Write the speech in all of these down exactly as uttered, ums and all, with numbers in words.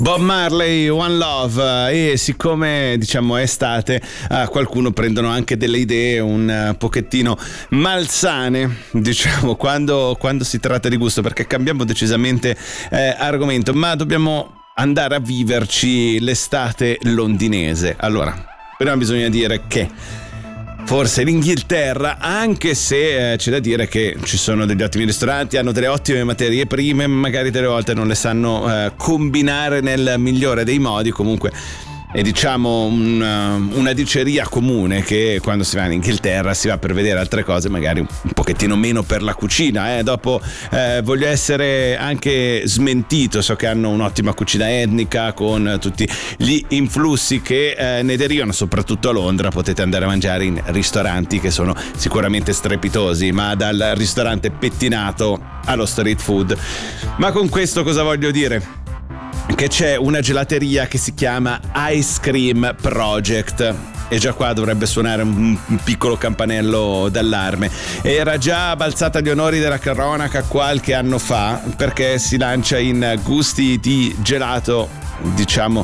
Bob Marley, One Love. E siccome diciamo è estate, a qualcuno prendono anche delle idee un pochettino malsane, diciamo, quando, quando si tratta di gusto, perché cambiamo decisamente eh, argomento, ma dobbiamo andare a viverci l'estate londinese. Allora, prima bisogna dire che forse l'Inghilterra, anche se eh, c'è da dire che ci sono degli ottimi ristoranti, hanno delle ottime materie prime, magari delle volte non le sanno eh, combinare nel migliore dei modi. Comunque è diciamo un, una diceria comune che quando si va in Inghilterra si va per vedere altre cose, magari un pochettino meno per la cucina. Eh. Dopo eh, voglio essere anche smentito, so che hanno un'ottima cucina etnica con tutti gli influssi che eh, ne derivano, soprattutto a Londra. Potete andare a mangiare in ristoranti che sono sicuramente strepitosi, ma dal ristorante pettinato allo street food. Ma con questo cosa voglio dire? Che c'è una gelateria che si chiama Ice Cream Project e già qua dovrebbe suonare un, un piccolo campanello d'allarme. Era già balzata agli onori della cronaca qualche anno fa, perché si lancia in gusti di gelato, diciamo,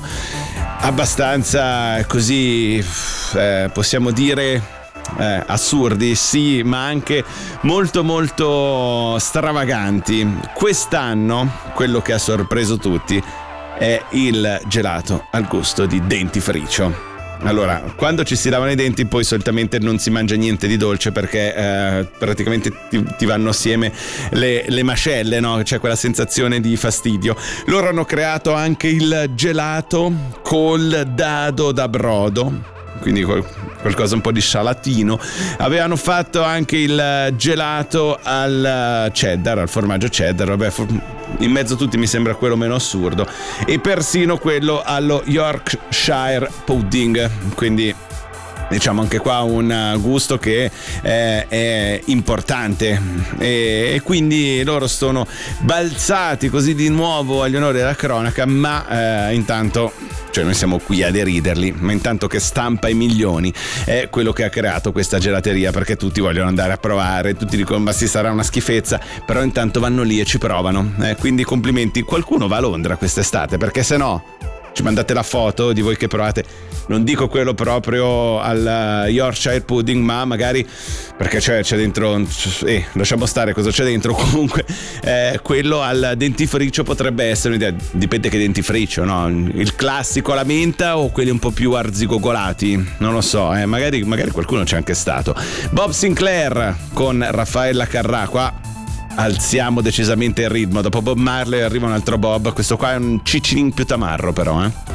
abbastanza così, eh, possiamo dire Eh, assurdi, sì, ma anche molto molto stravaganti. Quest'anno quello che ha sorpreso tutti è il gelato al gusto di dentifricio. Allora, quando ci si lavano i denti poi solitamente non si mangia niente di dolce, perché eh, praticamente ti, ti vanno assieme le, le mascelle, no? C'è quella sensazione di fastidio. Loro hanno creato anche il gelato col dado da brodo, quindi qualcosa un po' di salatino. Avevano fatto anche il gelato al cheddar, al formaggio cheddar, vabbè, in mezzo a tutti mi sembra quello meno assurdo, e persino quello allo Yorkshire pudding, quindi diciamo anche qua un gusto che eh, è importante, e, e quindi loro sono balzati così di nuovo agli onori della cronaca, ma eh, intanto, cioè noi siamo qui a deriderli, ma intanto che stampa i milioni è quello che ha creato questa gelateria, perché tutti vogliono andare a provare, tutti dicono ma sì, sarà una schifezza, però intanto vanno lì e ci provano, eh, quindi complimenti. Qualcuno va a Londra quest'estate, perché se no ci mandate la foto di voi che provate, non dico quello proprio al Yorkshire pudding, ma magari, perché c'è, c'è dentro, eh, lasciamo stare cosa c'è dentro, comunque eh, quello al dentifricio potrebbe essere un'idea, dipende che dentifricio, no? Il classico alla menta o quelli un po' più arzigogolati, non lo so, eh, magari, magari qualcuno c'è anche stato. Bob Sinclair con Raffaella Carrà, qua alziamo decisamente il ritmo. Dopo Bob Marley arriva un altro Bob, questo qua è un cicciolin più tamarro però, eh